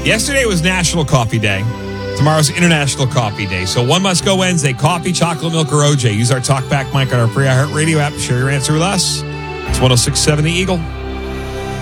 Yesterday was National Coffee Day. Tomorrow's International Coffee Day. So one must go Wednesday. Coffee, chocolate milk, or OJ. Use our TalkBack mic on our free iHeartRadio app. Share your answer with us. It's 106.7 The Eagle.